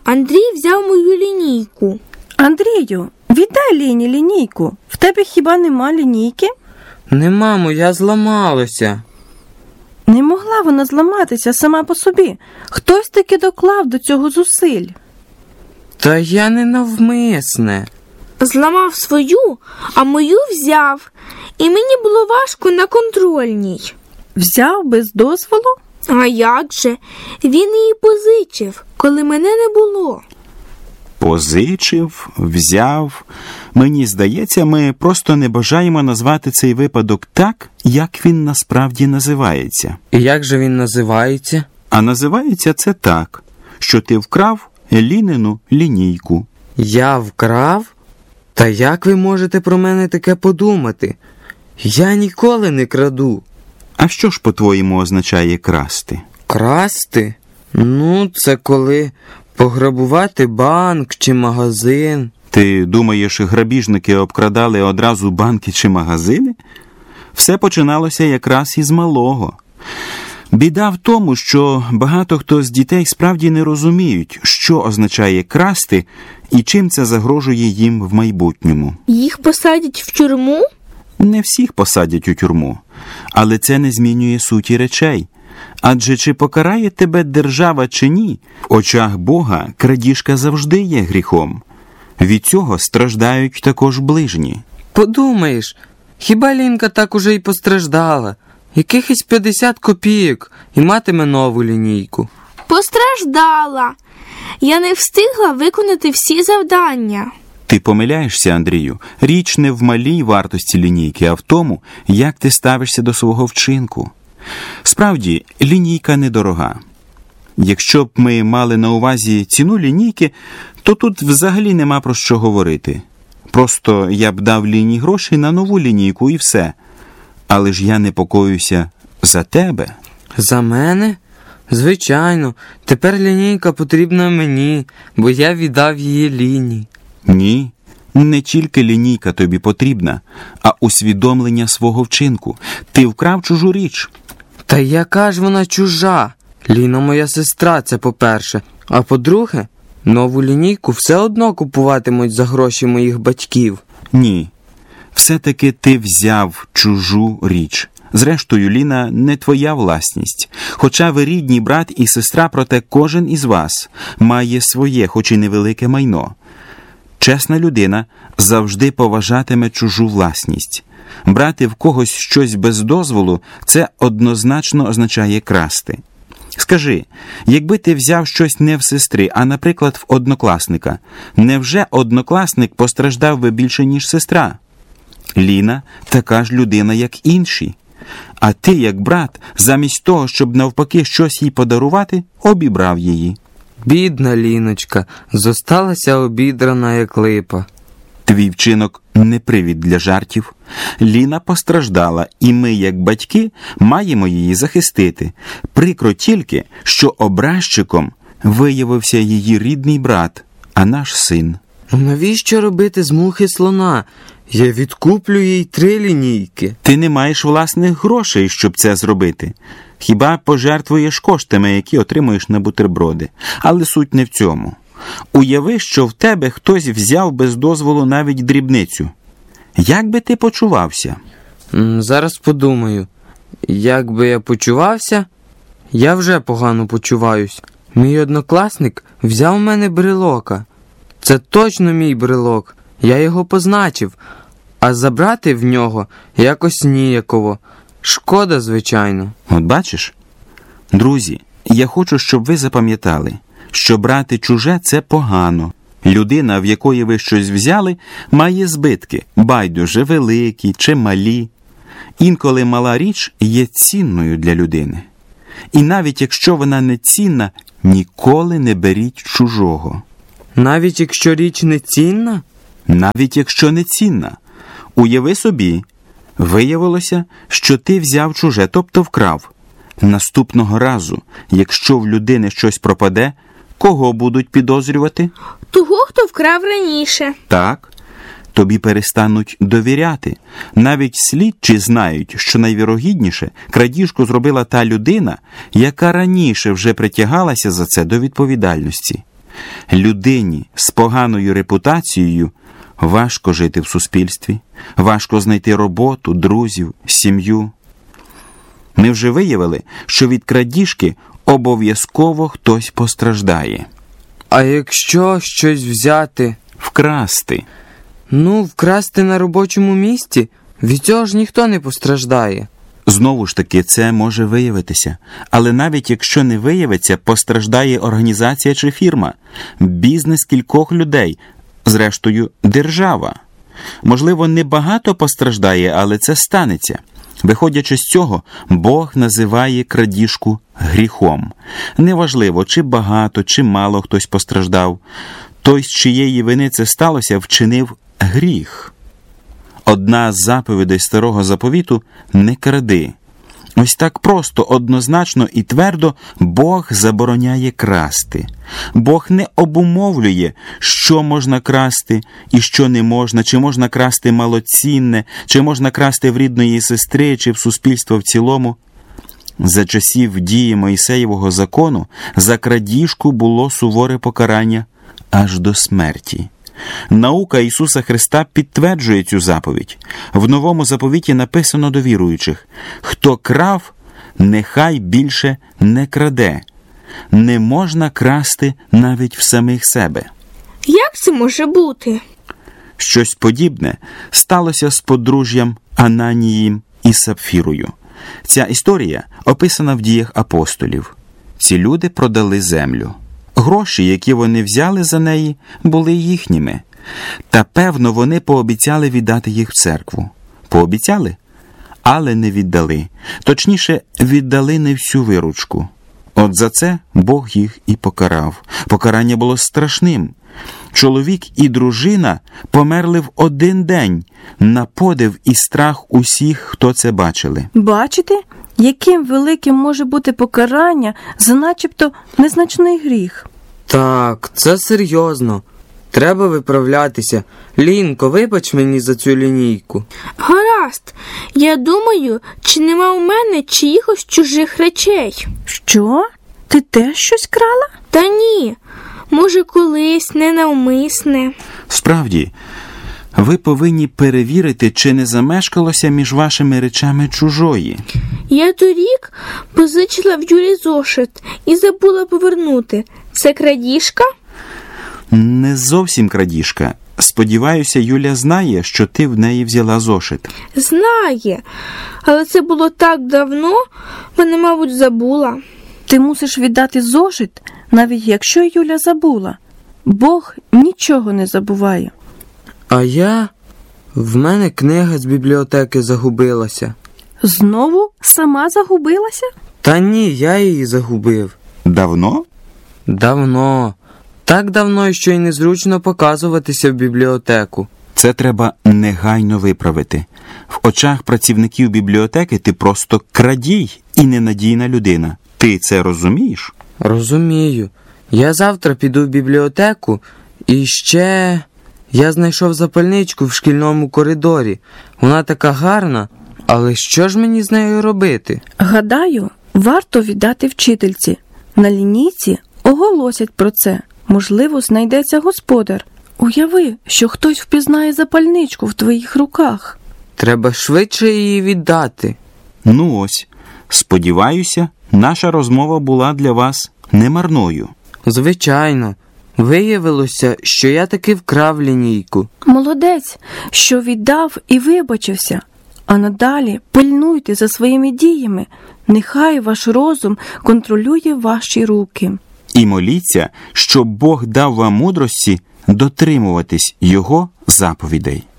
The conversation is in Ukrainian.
Андрій взяв мою лінійку. Андрію, віддай Ліні лінійку. В тебе хіба нема лінійки? Нема, моя зламалася. Не могла вона зламатися сама по собі. Хтось таки доклав до цього зусиль. Та я не навмисне. Зламав свою, а мою взяв. І мені було важко на контрольній. Взяв без дозволу? А як же? Він її позичив, коли мене не було. Позичив, взяв. Мені здається, ми просто не бажаємо назвати цей випадок так, як він насправді називається. І як же він називається? А називається це так, що ти вкрав Лінину лінійку. Я вкрав? Та як ви можете про мене таке подумати? Я ніколи не краду. А що ж, по-твоєму, означає красти? Красти? Ну, це коли пограбувати банк чи магазин. Ти думаєш, грабіжники обкрадали одразу банки чи магазини? Все починалося якраз із малого. Біда в тому, що багато хто з дітей справді не розуміють, що означає красти і чим це загрожує їм в майбутньому. Їх посадять в тюрму? Не всіх посадять у тюрму, але це не змінює суті речей. Адже чи покарає тебе держава чи ні, в очах Бога крадіжка завжди є гріхом. Від цього страждають також ближні. Подумаєш, хіба Лінка так уже й постраждала? Якихось 50 копійок і матиме нову лінійку. Постраждала. Я не встигла виконати всі завдання. Ти помиляєшся, Андрію. Річ не в малій вартості лінійки, а в тому, як ти ставишся до свого вчинку. Справді, лінійка недорога. Якщо б ми мали на увазі ціну лінійки, то тут взагалі нема про що говорити. Просто я б дав Ліні гроші на нову лінійку і все. Але ж я непокоюся за тебе. За мене? Звичайно. Тепер лінійка потрібна мені, бо я віддав її Ліні. Ні, не тільки лінійка тобі потрібна, а усвідомлення свого вчинку. Ти вкрав чужу річ. Та яка ж вона чужа? Ліна моя сестра, це по-перше. А по-друге, нову лінійку все одно купуватимуть за гроші моїх батьків. Ні, все-таки ти взяв чужу річ. Зрештою, Ліна не твоя власність. Хоча ви рідні брат і сестра, проте кожен із вас має своє, хоч і невелике майно. Чесна людина завжди поважатиме чужу власність. Брати в когось щось без дозволу – це однозначно означає красти. Скажи, якби ти взяв щось не в сестри, а, наприклад, в однокласника, невже однокласник постраждав би більше, ніж сестра? Ліна – така ж людина, як інші. А ти, як брат, замість того, щоб навпаки щось їй подарувати, обібрав її. Бідна Ліночка, зосталася обідрана, як липа. Твій вчинок не привід для жартів. Ліна постраждала, і ми, як батьки, маємо її захистити. Прикро тільки, що образчиком виявився її рідний брат, а наш син. Навіщо робити з мухи слона? Я відкуплю їй 3 лінійки. Ти не маєш власних грошей, щоб це зробити. Хіба пожертвуєш коштами, які отримуєш на бутерброди. Але суть не в цьому. Уяви, що в тебе хтось взяв без дозволу навіть дрібницю. Як би ти почувався? Зараз подумаю. Як би я почувався? Я вже погано почуваюсь. Мій однокласник взяв у мене брелока. Це точно мій брелок. Я його позначив. А забрати в нього якось ніяково. Шкода, звичайно. От бачиш? Друзі, я хочу, щоб ви запам'ятали, що брати чуже – це погано. Людина, в якої ви щось взяли, має збитки, байдуже великі чи малі. Інколи мала річ є цінною для людини. І навіть якщо вона не цінна, ніколи не беріть чужого. Навіть якщо річ не цінна? Навіть якщо не цінна. Уяви собі, виявилося, що ти взяв чуже, тобто вкрав. Наступного разу, якщо в людини щось пропаде, кого будуть підозрювати? Того, хто вкрав раніше. Так. Тобі перестануть довіряти. Навіть слідчі знають, що найвірогідніше крадіжку зробила та людина, яка раніше вже притягалася за це до відповідальності. Людині з поганою репутацією важко жити в суспільстві, важко знайти роботу, друзів, сім'ю. Ми вже виявили, що від крадіжки обов'язково хтось постраждає. А якщо щось взяти? Вкрасти. Вкрасти на робочому місці? Від цього ж ніхто не постраждає. Знову ж таки, це може виявитися. Але навіть якщо не виявиться, постраждає організація чи фірма, бізнес кількох людей, зрештою, держава. Можливо, небагато постраждає, але це станеться. Виходячи з цього, Бог називає крадіжку гріхом. Неважливо, чи багато, чи мало хтось постраждав. Той, з чиєї вини це сталося, вчинив гріх. Одна з заповідей Старого Заповіту – не кради. Ось так просто, однозначно і твердо Бог забороняє красти. Бог не обумовлює, що можна красти і що не можна, чи можна красти малоцінне, чи можна красти в рідної сестри, чи в суспільство в цілому. За часів дії Мойсеєвого закону за крадіжку було суворе покарання аж до смерті. Наука Ісуса Христа підтверджує цю заповідь. В Новому заповіті написано до віруючих: «Хто крав, нехай більше не краде. Не можна красти навіть в самих себе». Як це може бути? Щось подібне сталося з подружжям Ананієм і Сапфірою. Ця історія описана в Діях апостолів. Ці люди продали землю. Гроші, які вони взяли за неї, були їхніми. Та, певно, вони пообіцяли віддати їх в церкву. Пообіцяли, але не віддали. Точніше, віддали не всю виручку. От за це Бог їх і покарав. Покарання було страшним. Чоловік і дружина померли в один день, на подив і страх усіх, хто це бачили. Бачите, яким великим може бути покарання за начебто незначний гріх? Так, це серйозно. Треба виправлятися. Лінко, вибач мені за цю лінійку. Гаразд. Я думаю, чи нема у мене чиїхось чужих речей. Що? Ти теж щось крала? Та ні. Може, колись ненавмисне. Справді, ви повинні перевірити, чи не замешкалося між вашими речами чужої. Я торік позичила в Юлі зошит і забула повернути. Це крадіжка? Не зовсім крадіжка. Сподіваюся, Юля знає, що ти в неї взяла зошит. Знає. Але це було так давно, вона, мабуть, забула. Ти мусиш віддати зошит, навіть якщо Юля забула. Бог нічого не забуває. А в мене книга з бібліотеки загубилася. Знову сама загубилася? Та ні, я її загубив. Давно? Давно. Так давно, що й незручно показуватися в бібліотеку. Це треба негайно виправити. В очах працівників бібліотеки ти просто крадій і ненадійна людина. Ти це розумієш? Розумію. Я завтра піду в бібліотеку і ще... Я знайшов запальничку в шкільному коридорі. Вона така гарна, але що ж мені з нею робити? Гадаю, варто віддати вчительці. На лінійці оголосять про це. Можливо, знайдеться господар. Уяви, що хтось впізнає запальничку в твоїх руках. Треба швидше її віддати. Ну ось, сподіваюся, наша розмова була для вас немарною. Звичайно. Виявилося, що я таки вкрав лінійку. Молодець, що віддав і вибачився. А надалі пильнуйте за своїми діями. Нехай ваш розум контролює ваші руки. І моліться, щоб Бог дав вам мудрості дотримуватись Його заповідей.